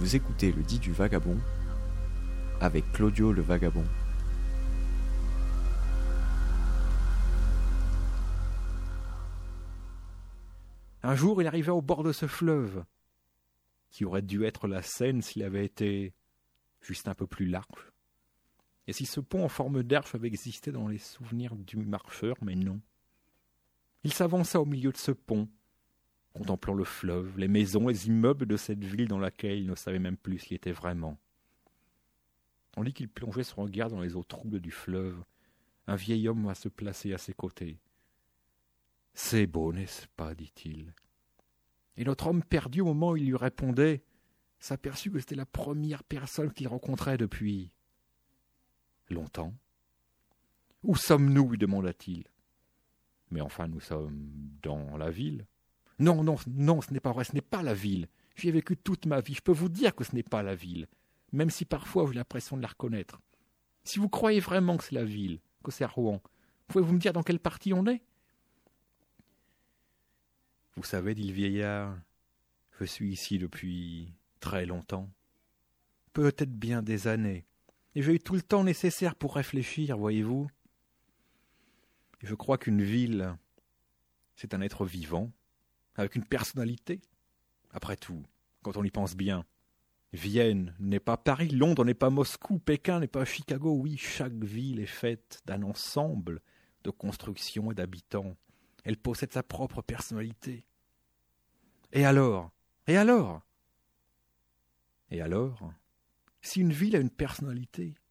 Vous écoutez le dit du vagabond avec Claudio le vagabond. Un jour, il arriva au bord de ce fleuve, qui aurait dû être la Seine s'il avait été juste un peu plus large. Et si ce pont en forme d'arche avait existé dans les souvenirs du marcheur, mais non. Il s'avança au milieu de ce pont, contemplant le fleuve, les maisons, les immeubles de cette ville dans laquelle il ne savait même plus s'il était vraiment. Tandis qu'il plongeait son regard dans les eaux troubles du fleuve, un vieil homme va se placer à ses côtés. « C'est beau, n'est-ce pas ?» dit-il. Et notre homme, perdu au moment où il lui répondait, s'aperçut que c'était la première personne qu'il rencontrait depuis longtemps. « Où sommes-nous » lui demanda-t-il. « Mais enfin, nous sommes dans la ville. »« Non, ce n'est pas vrai, ce n'est pas la ville. J'y ai vécu toute ma vie, je peux vous dire que ce n'est pas la ville, même si parfois j'ai l'impression de la reconnaître. Si vous croyez vraiment que c'est la ville, que c'est à Rouen, pouvez-vous me dire dans quelle partie on est ?» « Vous savez, dit le vieillard, je suis ici depuis très longtemps, peut-être bien des années, et j'ai eu tout le temps nécessaire pour réfléchir, voyez-vous. Et je crois qu'une ville, c'est un être vivant, avec une personnalité. Après tout, quand on y pense bien, Vienne n'est pas Paris, Londres n'est pas Moscou, Pékin n'est pas Chicago. Oui, chaque ville est faite d'un ensemble de constructions et d'habitants. Elle possède sa propre personnalité. Et alors, si une ville a une personnalité,